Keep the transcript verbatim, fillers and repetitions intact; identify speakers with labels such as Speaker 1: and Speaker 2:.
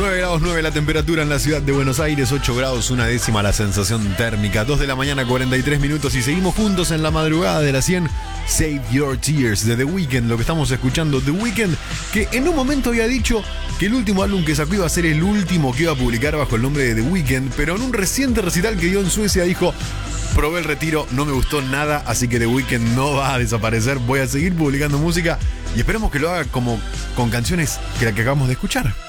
Speaker 1: nueve grados nueve la temperatura en la ciudad de Buenos Aires, ocho grados una décima la sensación térmica, dos de la mañana cuarenta y tres minutos y seguimos juntos en la madrugada de las cien. Save Your Tears de The Weeknd, lo que estamos escuchando, The Weeknd, que en un momento había dicho que el último álbum que sacó iba a ser el último que iba a publicar bajo el nombre de The Weeknd, pero en un reciente recital que dio en Suecia dijo: probé el retiro, no me gustó nada, así que The Weeknd no va a desaparecer, voy a seguir publicando música y esperemos que lo haga como con canciones que la que acabamos de escuchar.